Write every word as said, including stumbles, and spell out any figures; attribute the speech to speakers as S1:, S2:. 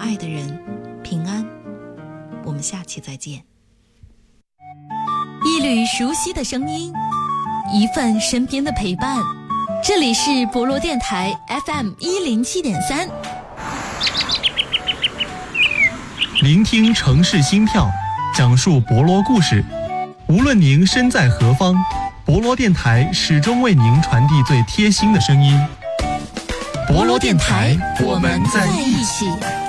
S1: 爱的人平安。我们下期再见。
S2: 一缕熟悉的声音，一份身边的陪伴。这里是博罗电台 F M 一零七点三，
S3: 聆听城市心跳，讲述博罗故事。无论您身在何方，博罗电台始终为您传递最贴心的声音。博罗电台，我们在一起。